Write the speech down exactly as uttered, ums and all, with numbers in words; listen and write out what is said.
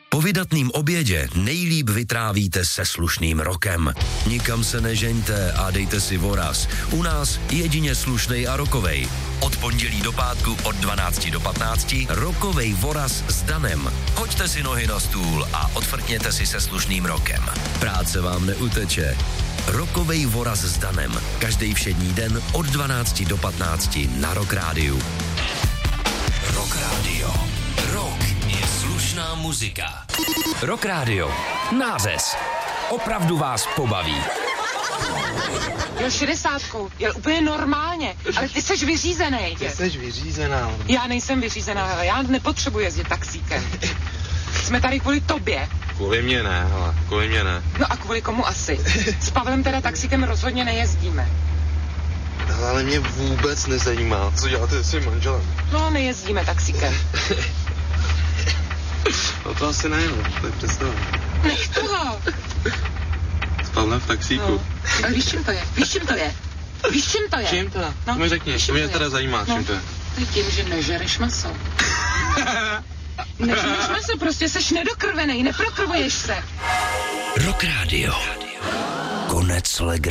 Po vydatným obědě nejlíp vytrávíte se slušným rokem. Nikam se nežeňte a dejte si voraz. U nás jedině slušnej a rokovej. Od pondělí do pátku od dvanácti do patnácti rokovej voraz s Danem. Hoďte si nohy na stůl a odfrkněte si se slušným rokem. Práce vám neuteče. Rokovej voraz s Danem. Každý všední den od dvanácti do patnácti na Rock Rádiu. Rock Rádio. Rock je slušná muzika. Rock Rádio. Nářez. Opravdu vás pobaví. Jel šedesátkou, jel úplně normálně, ale ty seš vyřízený. Ty seš vyřízená. Já nejsem vyřízená, hele, já nepotřebuji jezdit taxíkem. Jsme tady kvůli tobě. Kvůli mě ne, hele, kvůli mě ne. No a kvůli komu asi? S Pavlem teda taxíkem rozhodně nejezdíme. Ale mě vůbec nezajímá, co děláte se svým manželem. No, nejezdíme taxíkem. No to asi ne, no, to je představa. Nech toho. S Pavlem v taxíku. No. Ale víš, čím to je? Víš, čím to je? Víš, čím to je? Čím to je? No, to mi řekni, to mě teda zajímá, no. čím to je. To je tím, že nežereš maso. Nežereš maso, prostě seš nedokrvenej, neprokrvuješ se. Rock Rádio. Konec legrace.